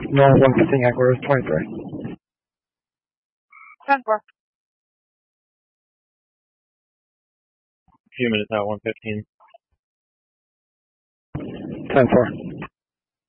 North 115 headquarters 23. 10-4. Few minutes out, 115. 10-4.